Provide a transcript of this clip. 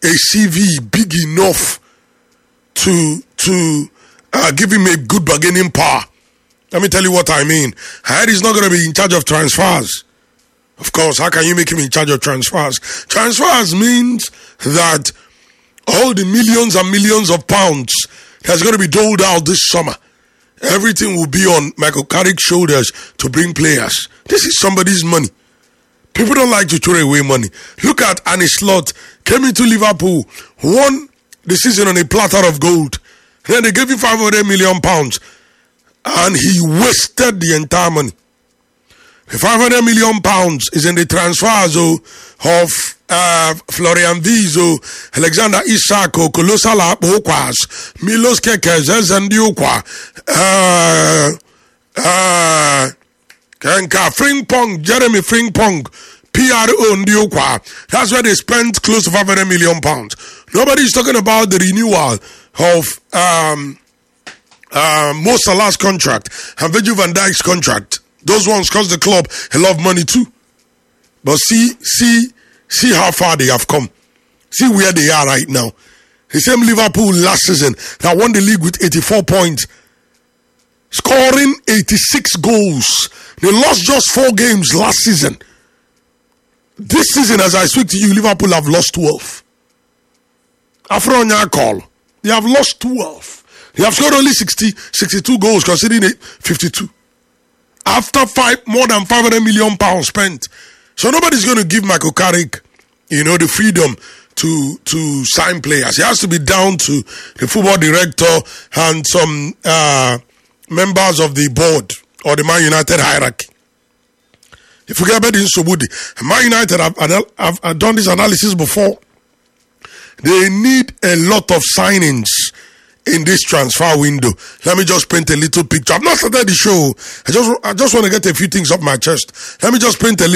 a CV big enough to give him a good bargaining power. Let me tell you what I mean. I heard he's not going to be in charge of transfers. Of course, how can you make him in charge of transfers? Transfers means that all the millions and millions of pounds that's going to be doled out this summer, everything will be on Michael Carrick's shoulders to bring players. This is somebody's money. People don't like to throw away money. Look at Arne Slot, came into Liverpool, won the season on a platter of gold. Then they gave him £500 million, and he wasted the entire money. The £500 million is in the transfers of Florian Vizo, Alexander Isak, Kolosala Okwas, Milos Keke, Zezandiokwa, Frimpong, Jeremy Frimpong, PRO Ndiokwa. That's where they spent close to £500 million. Nobody's talking about the renewal of Mo Salah's contract and Virgil van Dijk's contract. Those ones cost the club a lot of money too. But see how far they have come. See where they are right now. The same Liverpool last season that won the league with 84 points, scoring 86 goals. They lost just 4 games last season. This season, as I speak to you, Liverpool have lost 12. After on your call, they have lost 12. They have scored only 62 goals, considering it 52. After more than £500 million spent. So nobody's going to give Michael Carrick, the freedom to sign players. It has to be down to the football director and some members of the board or the Man United hierarchy. If you get about in Sobudi, Man United have done this analysis before. They need a lot of signings in this transfer window. Let me just paint a little picture. I've not started the show. I just want to get a few things off my chest. Let me just paint a little